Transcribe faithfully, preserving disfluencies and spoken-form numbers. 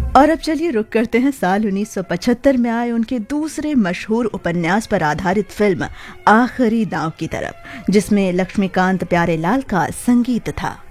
और अब चलिए रुक करते हैं साल उन्नीस सौ पचहत्तर में आए उनके दूसरे मशहूर उपन्यास पर आधारित फिल्म आखिरी दांव की तरफ, जिसमें लक्ष्मीकांत प्यारेलाल का संगीत था।